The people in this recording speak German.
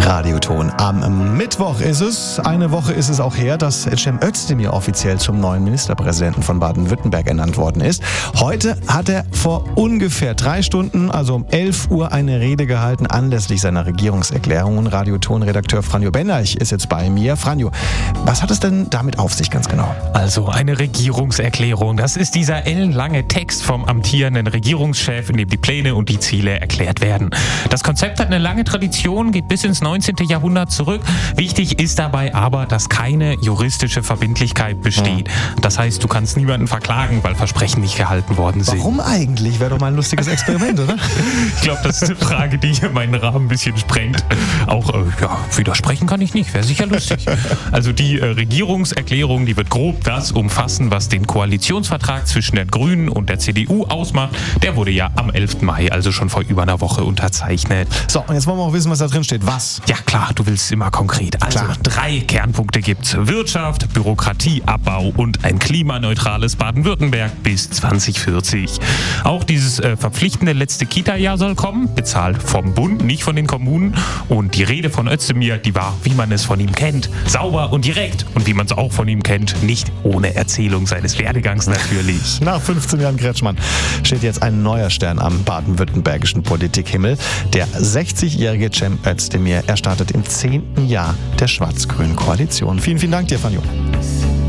Radioton. Am Mittwoch ist es, eine Woche ist es auch her, dass Cem Özdemir offiziell zum neuen Ministerpräsidenten von Baden-Württemberg ernannt worden ist. Heute hat er vor ungefähr 3 Stunden, also um 11 Uhr, eine Rede gehalten anlässlich seiner Regierungserklärung. Und Radioton-Redakteur Franjo Benderch ist jetzt bei mir. Franjo, was hat es denn damit auf sich ganz genau? Also eine Regierungserklärung, das ist dieser ellenlange Text vom amtierenden Regierungschef, in dem die Pläne und die Ziele erklärt werden. Das Konzept hat eine lange Tradition, geht bis ins 19. Jahrhundert zurück. Wichtig ist dabei aber, dass keine juristische Verbindlichkeit besteht. Das heißt, du kannst niemanden verklagen, weil Versprechen nicht gehalten worden sind. Warum eigentlich? Wäre doch mal ein lustiges Experiment, oder? Ich glaube, das ist eine Frage, die hier meinen Rahmen ein bisschen sprengt. Auch, widersprechen kann ich nicht, wäre sicher lustig. Also die Regierungserklärung, die wird grob das umfassen, was den Koalitionsvertrag zwischen den Grünen und der CDU ausmacht. Der wurde ja am 11. Mai, also schon vor über einer Woche unterzeichnet. So, und jetzt wollen wir auch wissen, was da drin steht. Was? Ja klar, du willst immer konkret. Also Klar. 3 Kernpunkte gibt's. Wirtschaft, Bürokratieabbau und ein klimaneutrales Baden-Württemberg bis 2040. Auch dieses verpflichtende letzte Kita-Jahr soll kommen, bezahlt vom Bund, nicht von den Kommunen. Und die Rede von Özdemir, die war, wie man es von ihm kennt, sauber und direkt. Und wie man es auch von ihm kennt, nicht ohne Erzählung seines Werdegangs natürlich. Nach 15 Jahren Kretschmann steht jetzt ein neuer Stern am baden-württembergischen Politikhimmel. Der 60-jährige Cem Özdemir. Er startet im 10. Jahr der schwarz-grünen Koalition. Vielen, vielen Dank dir, Franjo.